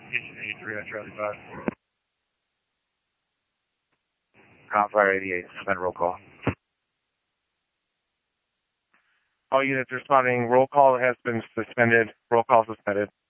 Station 83 on Charlie 5. Confire 88, suspend roll call. All units responding, roll call has been suspended. Roll call suspended.